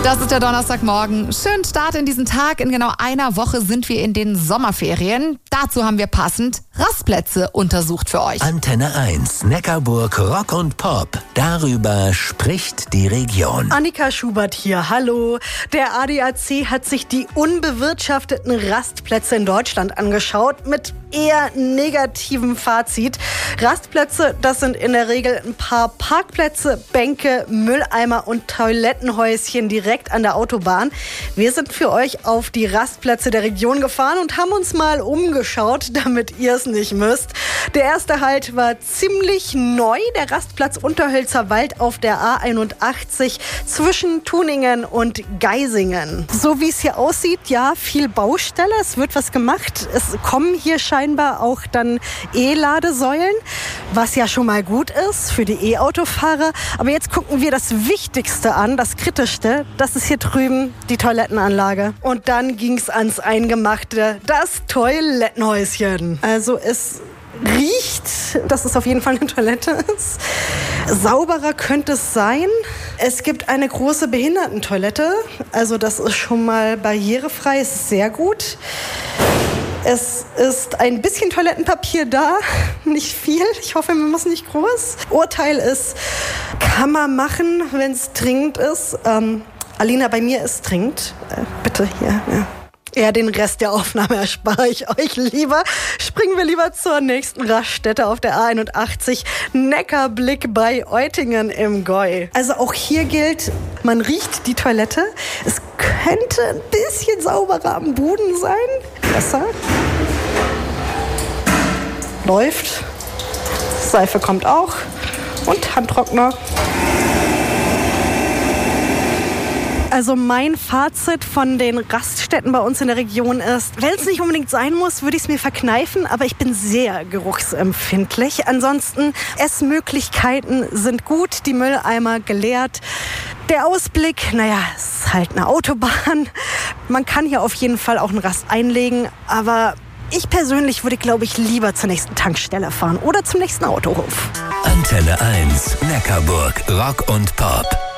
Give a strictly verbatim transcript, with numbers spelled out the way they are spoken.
Das ist der Donnerstagmorgen. Schönen Start in diesen Tag. In genau einer Woche sind wir in den Sommerferien. Dazu haben wir passend Rastplätze untersucht für euch. Antenne eins, Neckarburg Rock und Pop. Darüber spricht die Region. Annika Schubert hier, hallo. Der A D A C hat sich die unbewirtschafteten Rastplätze in Deutschland angeschaut mit eher negativem Fazit. Rastplätze, das sind in der Regel ein paar Parkplätze, Bänke, Mülleimer und Toilettenhäuschen direkt an der Autobahn. Wir sind für euch auf die Rastplätze der Region gefahren und haben uns mal umgeschaut, damit ihr es nicht müsst. Der erste Halt war ziemlich neu, der Rastplatz Unterhölzer Wald auf der A einundachtzig zwischen Tuningen und Geisingen. So wie es hier aussieht, ja, viel Baustelle, es wird was gemacht. Es kommen hier scheinbar auch dann E-Ladesäulen, was ja schon mal gut ist für die E-Autofahrer. Aber jetzt gucken wir das Wichtigste an, das Kritischste. Das ist hier drüben die Toilettenanlage. Und dann ging es ans Eingemachte, das Toilettenhäuschen. Also es riecht, dass es auf jeden Fall eine Toilette ist. Sauberer könnte es sein. Es gibt eine große Behindertentoilette. Also das ist schon mal barrierefrei, ist sehr gut. Es ist ein bisschen Toilettenpapier da, nicht viel. Ich hoffe, man muss nicht groß. Urteil ist, kann man machen, wenn es dringend ist. Ähm, Alina, bei mir ist dringend. Äh, bitte hier. Ja. Ja, den Rest der Aufnahme erspare ich euch lieber. Springen wir lieber zur nächsten Raststätte auf der A einundachtzig. Neckarblick bei Eutingen im Gäu. Also auch hier gilt, man riecht die Toilette. Es könnte ein bisschen sauberer am Boden sein. Besser. Läuft. Seife kommt auch. Und Handtrockner. Also mein Fazit von den Raststätten bei uns in der Region ist, wenn es nicht unbedingt sein muss, würde ich es mir verkneifen, aber ich bin sehr geruchsempfindlich. Ansonsten, Essmöglichkeiten sind gut, die Mülleimer geleert. Der Ausblick, naja, ist halt eine Autobahn. Man kann hier auf jeden Fall auch einen Rast einlegen, aber ich persönlich würde, glaube ich, lieber zur nächsten Tankstelle fahren oder zum nächsten Autohof. Antenne eins, Neckarburg Rock und Pop.